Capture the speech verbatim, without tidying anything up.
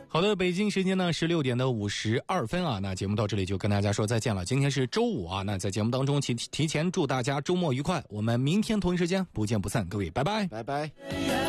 好的，北京时间呢十六点的五十二分啊，那节目到这里就跟大家说再见了。今天是周五啊，那在节目当中提提前祝大家周末愉快，我们明天同一时间不见不散，各位拜拜， 拜拜。